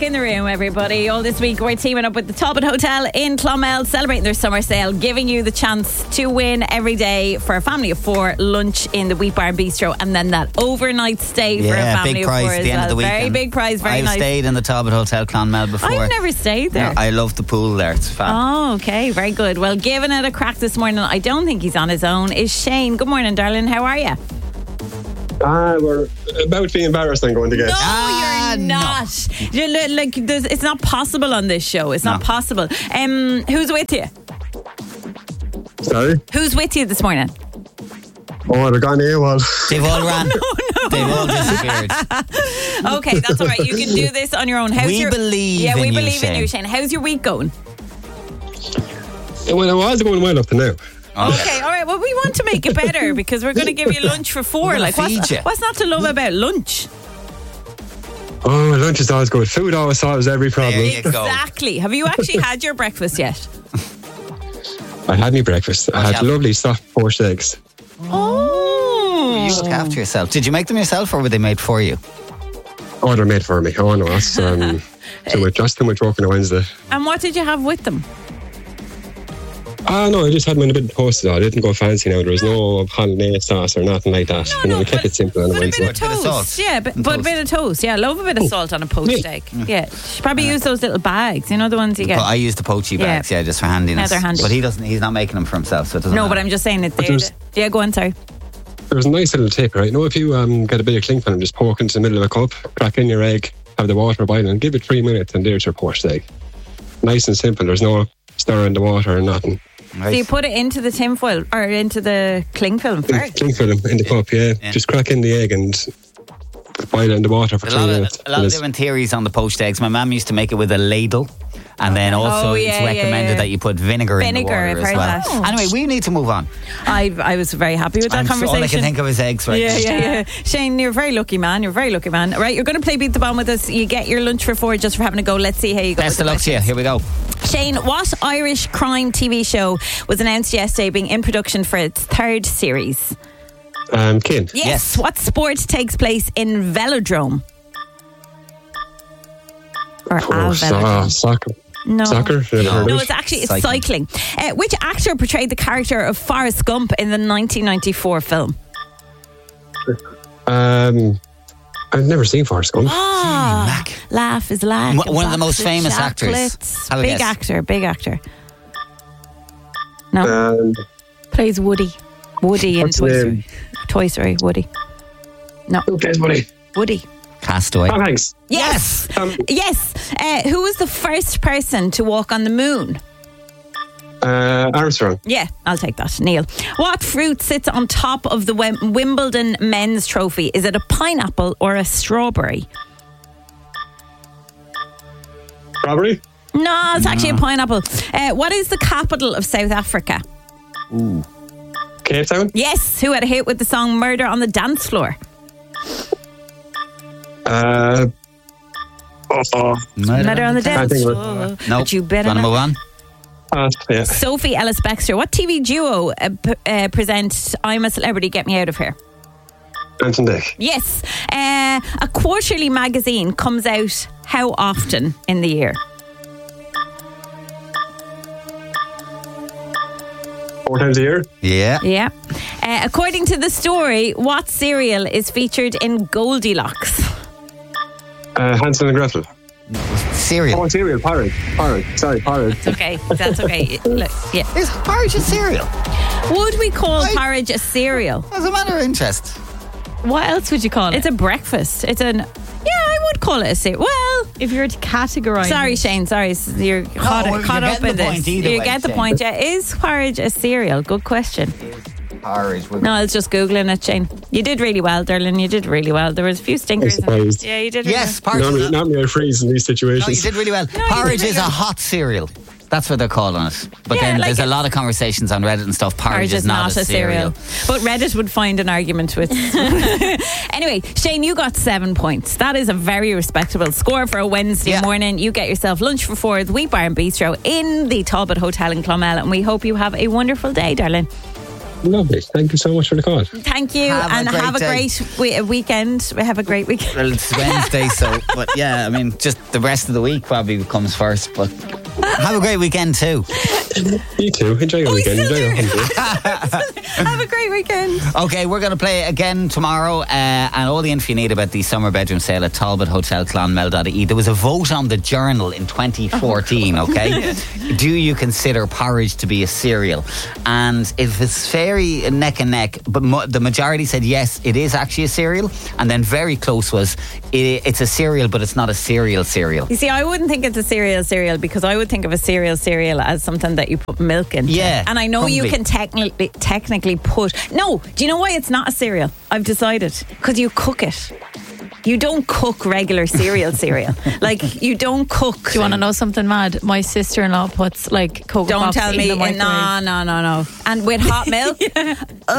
back in the room, everybody. All this week, we're teaming up with the Talbot Hotel in Clonmel, celebrating their summer sale, giving you the chance to win every day for a family of 4 lunch in the Wheat Bar Bistro, and then that overnight stay for a family big of 4 prize at the end of the weekend. Very big prize, very I've nice. stayed in the Talbot Hotel Clonmel before. I've never stayed there. No, I love the pool there. It's fab. Oh, okay, very good. Well, giving it a crack this morning, I don't think he's on his own, is Shane. Good morning, darling. How are you? We're about to be embarrassed and going to get. No, you're not. You're it's not possible on this show. It's not possible. Who's with you? Sorry? Who's with you this morning? Oh, they're gone AWOL. They've all ran. They've all disappeared. Okay, that's all right. You can do this on your own. We believe in we you, believe in Shane. you, Shane. How's your week going? Well, it was going well up to now. Okay, all right. Well, we want to make it better because we're going to give you lunch for 4. Like, what's not to love about lunch? Oh, lunch is always good. Food always solves every problem. There you go. Exactly. Have you actually had your breakfast yet? I had my breakfast. I had lovely soft poached eggs. Oh. You look after yourself. Did you make them yourself or were they made for you? Oh, they're made for me. Oh, no, that's just too much work on a Wednesday. And what did you have with them? No, I just had mine a bit toasted. I didn't go fancy now. There was no holiday sauce or nothing like that. We kept it simple on a But a Wednesday. bit of toast. Yeah, but a bit of toast. Yeah, I love a bit of salt on a poached egg. Yeah. You should probably use those little bags. You know, the ones you get. But I use the poachy bags, just for handiness. Yeah, they're handy. But he's not making them for himself, so it doesn't No, matter. but I'm just saying it. Yeah, go on, sorry. There's a nice little tip, right? If you get a bit of cling film, just poke into the middle of a cup, crack in your egg, have the water boiling, give it 3 minutes, and there's your poached egg. Nice and simple. There's no stir in the water or nothing. Right. So you put it into the tin foil or into the cling film first? Cling film in the cup, yeah. Just crack in the egg and boil it in the water for 3 minutes. A lot of different theories on the poached eggs. My mum used to make it with a ladle. And then also it's recommended that you put vinegar in the water I've as heard well. that. Anyway, we need to move on. I was very happy with that conversation. All I can think of is eggs right now. Yeah. Shane, you're a very lucky man. Right, you're going to play Beat the Bomb with us. You get your lunch for 4 just for having a go. Let's see how you go. Best of luck to you. Here we go. Shane, what Irish crime TV show was announced yesterday being in production for its 3rd series? Kin. Yes. What sport takes place in Velodrome? Or Velodrome? Soccer. No. Soccer? No, it's cycling. Which actor portrayed the character of Forrest Gump in the 1994 film? I've never seen Forrest Gump. Laugh is lack. One of the most famous actors. Big actor. No. Plays Woody. Woody in Toy Story. Toy Story, Woody. No. Who plays Woody? Woody. Castaway. Tom Hanks. Yes. Yes. Who was the first person to walk on the moon? Armstrong. Yeah, I'll take that. Neil. What fruit sits on top of the Wimbledon men's trophy? Is it a pineapple or a strawberry? Strawberry? No, it's actually a pineapple. What is the capital of South Africa? Cape Town? Yes. Who had a hit with the song Murder on the Dance Floor? Murder on the Dance Floor. Nope. But you better Want to not. move on? Yeah. Sophie Ellis Bextor. What TV duo present I'm a Celebrity, Get Me Out of Here? Ant and Dec. Yes. A quarterly magazine comes out how often in the year? 4 times a year? Yeah. Yeah. According to the story, what cereal is featured in Goldilocks? Hansel and Gretel. Cereal. Oh, cereal. Porridge. Sorry, porridge. Okay, that's okay. Look, yeah. Is porridge a cereal? Would we call porridge a cereal? As a matter of interest. What else would you call it? It's a breakfast. Yeah, I would call it a cereal. Well, if you were to categorise. Sorry, Shane. Sorry, you're caught up in this. You get the point. Yeah, is porridge a cereal? Good question. Porridge. No, I was just googling it, Shane. You did really well, darling. You did really well. There was a few stinkers. I'm surprised. Yeah, you did. Really Yes, well. porridge. Normally I freeze in these situations. No, you did really well. Porridge is a hot cereal. That's what they're calling it. But Yeah, then like there's a lot of conversations on Reddit and stuff. Porridge is not a cereal. But Reddit would find an argument with. Anyway, Shane, you got 7 points. That is a very respectable score for a Wednesday morning. You get yourself lunch for 4 at the Wheat Bar and Bistro in the Talbot Hotel in Clonmel, and we hope you have a wonderful day, darling. Lovely. Thank you so much for the call. Thank you, and have a great weekend. Have a great weekend. Well, it's Wednesday, but yeah, I mean, just the rest of the week probably comes first, but have a great weekend too. You too. Enjoy your weekend. Enjoy your holiday. Have a great weekend. Okay, we're going to play again tomorrow, and all the info you need about the summer bedroom sale at Talbot Hotel Clonmel.ie. There was a vote on the Journal in 2014, okay? Do you consider porridge to be a cereal? And if it's very neck and neck, but the majority said yes, it is actually a cereal, and then very close was it's a cereal, but it's not a cereal. You see, I wouldn't think it's a cereal because I would think of a cereal as something that you put milk in. Yeah, and I know you can technically put. No, do you know why it's not a cereal? I've decided, because you cook it. You don't cook regular cereal. Like, you don't cook. Do you want to know something mad? My sister-in-law puts like Cocoa Don't Pops tell in me. the microwave. No. And with hot milk. Yeah.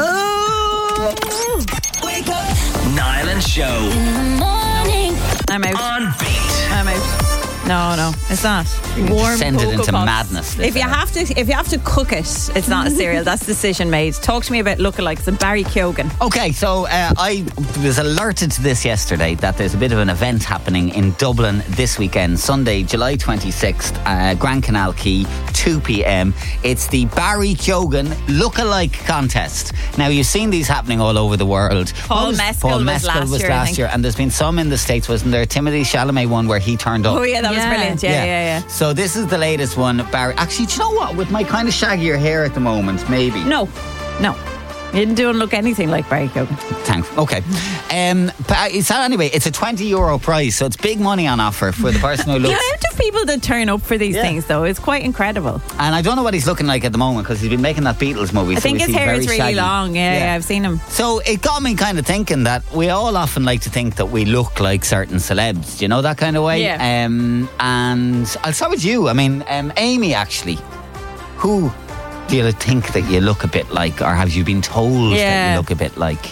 Oh. Wake up. Niall and Show. In the morning. I'm out. On beat. I'm out. No, it's not. Warm Send it Cocoa into Pops. madness. If you have to cook it, it's not a cereal. That's decision made. Talk to me about lookalikes and Barry Keoghan. Okay, so I was alerted to this yesterday that there's a bit of an event happening in Dublin this weekend, Sunday, July 26th, Grand Canal Quay, 2 p.m. It's the Barry Keoghan lookalike contest. Now, you've seen these happening all over the world. Paul Mescal was last year, and there's been some in the States. Wasn't there a Timothy Chalamet one where he turned up? Oh yeah, that was brilliant. Yeah. So this is the latest one, Barry. Actually, do you know what? With my kind of shaggier hair at the moment, maybe. No. You don't look anything like Barry Keoghan. Thanks. Okay. But anyway, it's a €20 prize, so it's big money on offer for the person who The looks. amount of people that turn up for these things, though, is quite incredible. And I don't know what he's looking like at the moment because he's been making that Beatles movie. I think his hair is really long. Yeah, I've seen him. So it got me kind of thinking that we all often like to think that we look like certain celebs. Do you know that kind of way? Yeah. And I'll start with you. I mean, Amy, actually, who do you think that you look a bit like, or have you been told that you look a bit like?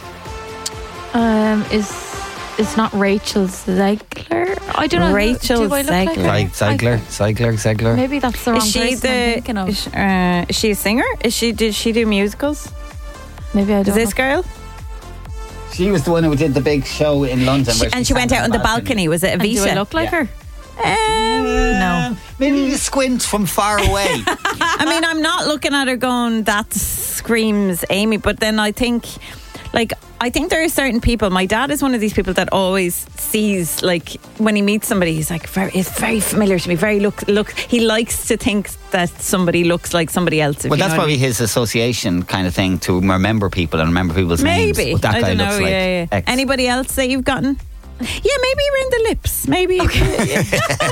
Is not Rachel Zegler? I don't know. Rachel do I look like her? Zegler. Maybe that's the wrong Is she person I'm thinking of. Is she a singer? Did she do musicals? Maybe I don't Is this know. girl? She was the one who did the big show in London. And she went out on the balcony. Was it And Evita? do I look like her? No. Maybe you squint from far away. I mean, I'm not looking at her going, that screams Amy, but then I think there are certain people. My dad is one of these people that always sees, like, when he meets somebody, he's like, it's very familiar to me. Very look. He likes to think that somebody looks like somebody else. Well, that's probably his association kind of thing, to remember people and remember people's names. Maybe. What that I guy don't know. looks like. Yeah. X. Anybody else that you've gotten? Yeah, maybe around the lips. Maybe. Okay.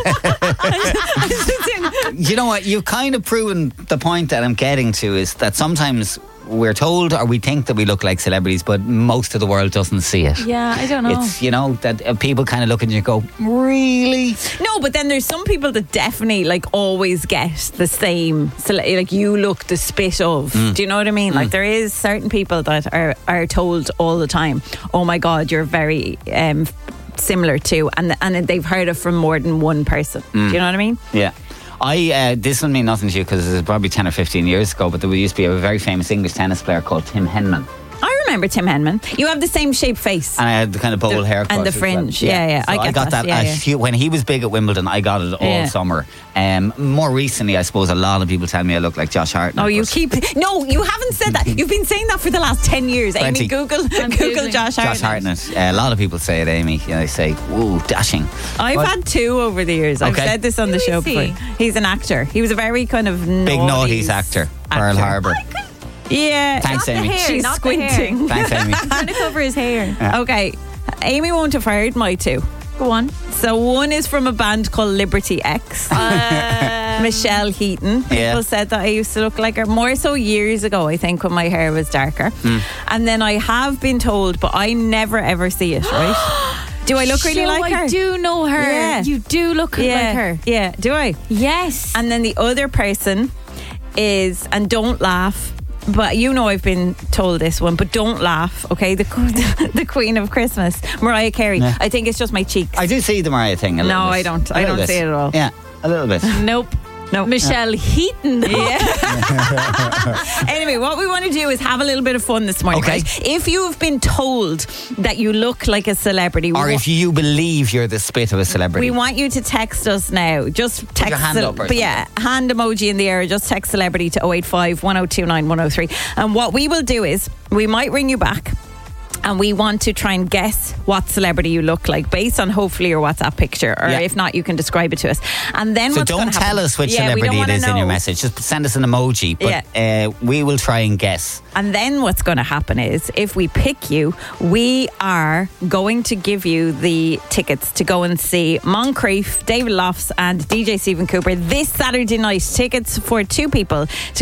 You know what? You've kind of proven the point that I'm getting to, is that sometimes we're told or we think that we look like celebrities, but most of the world doesn't see it. Yeah, I don't know. It's, you know, that people kind of look at you and go, really? No, but then there's some people that definitely like always get the same. So like you look the spit of. Do you know what I mean? Like there is certain people that are told all the time, oh my God, you're very similar to, and they've heard it from more than one person. Do you know what I mean? Yeah. This will mean nothing to you because it was probably 10 or 15 years ago, but there used to be a very famous English tennis player called Tim Henman. I remember Tim Henman. You have the same shaped face. And I had the kind of bowl haircut. And the fringe. Yeah. So I got that. When he was big at Wimbledon, I got it all summer. More recently, I suppose a lot of people tell me I look like Josh Hartnett. Oh, you haven't said that. You've been saying that for the last 10 years. 20. Amy, Google Josh Hartnett. Josh Hartnett. A lot of people say it, Amy. You know, they say, "Ooh, dashing." I've had two over the years. I've said this on the show before. He's an actor. He was a very kind of big naughties actor. Pearl Harbor. Yeah. Thanks, Amy. She's squinting. Thanks, Amy. I'm trying to cover his hair. Okay. Amy won't have heard my two. Go on. So one is from a band called Liberty X. Michelle Heaton. People said that I used to look like her. More so years ago, I think, when my hair was darker. And then I have been told, but I never ever see it, right? Do I look really like her? I do know her. Yeah. You do look like her. Yeah. Do I? Yes. And then the other person is, and don't laugh, but you know I've been told this one, but don't laugh, okay? The Queen of Christmas, Mariah Carey. Yeah. I think it's just my cheeks. I do see the Mariah thing a little bit. No, I don't. I don't see it at all. Yeah, a little bit. Nope. No. Michelle Heaton. Anyway, what we want to do is have a little bit of fun this morning. Okay. Right? If you have been told that you look like a celebrity, Or if you believe you're the spit of a celebrity. we want you to text us now. Just text your hand up or but yeah, hand emoji in the air. Just text celebrity to 085 1029 103. And what we will do is we might ring you back. And we want to try and guess what celebrity you look like based on hopefully your WhatsApp picture, or if not, you can describe it to us. And then So what's don't gonna tell happen- us which we celebrity don't it wanna is in your know. message. Just send us an emoji. But we will try and guess. And then what's going to happen is, if we pick you, we are going to give you the tickets to go and see Moncrief, David Lofts, and DJ Stephen Cooper this Saturday night. Tickets for 2 people to